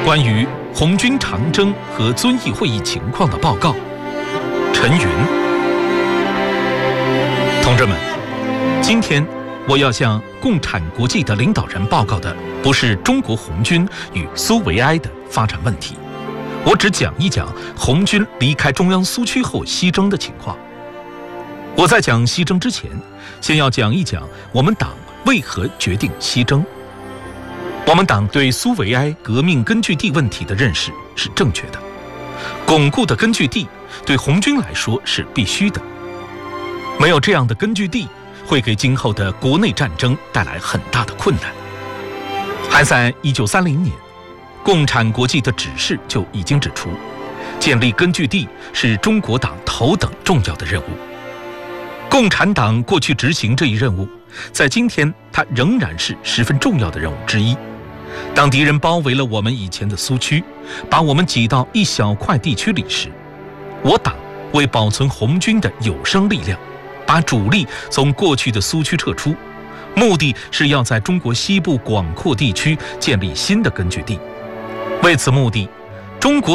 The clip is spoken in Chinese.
关于红军长征和遵义会议情况的报告，陈云。同志们，今天我要向共产国际的领导人报告的不是中国红军与苏维埃的发展问题，我只讲一讲红军离开中央苏区后西征的情况。我在讲西征之前，先要讲一讲我们党为何决定西征。我们党对苏维埃革命根据地问题的认识是正确的，巩固的根据地对红军来说是必须的。没有这样的根据地，会给今后的国内战争带来很大的困难。还在1930年，共产国际的指示就已经指出，建立根据地是中国党头等重要的任务。共产党过去执行这一任务，在今天它仍然是十分重要的任务之一。当敌人包围了我们以前的苏区，把我们挤到一小块地区里时，我党为保存红军的有生力量，把主力从过去的苏区撤出，目的是要在中国西部广阔地区建立新的根据地。为此目的，中国